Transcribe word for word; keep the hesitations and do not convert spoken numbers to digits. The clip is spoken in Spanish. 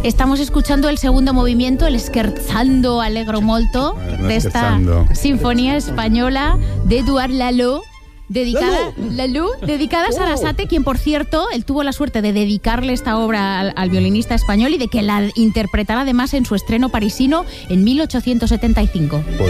Estamos escuchando el segundo movimiento, el Scherzando Allegro Molto, Bueno, de esta scherzando. sinfonía española de Édouard Lalo. Dedicada, Lalo, dedicada a Sarasate, quien, por cierto, él tuvo la suerte de dedicarle esta obra al, al violinista español y de que la interpretara además en su estreno parisino en mil ochocientos setenta y cinco.